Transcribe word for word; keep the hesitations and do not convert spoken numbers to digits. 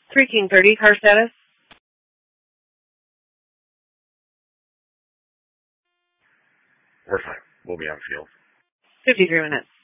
three King thirty, car status. We're fine. We'll be on field. fifty-three minutes.